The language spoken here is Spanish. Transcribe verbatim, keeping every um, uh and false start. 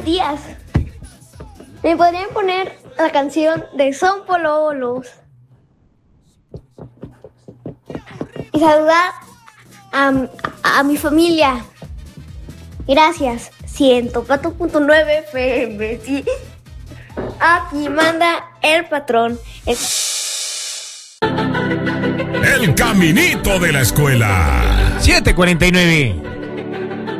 días. ¿Me podrían poner la canción de Son Pololos? Y saludar a, a, a mi familia. Gracias. ciento cuatro punto nueve F M. Sí. Aquí manda el patrón. El... el caminito de la escuela. siete cuarenta y nueve.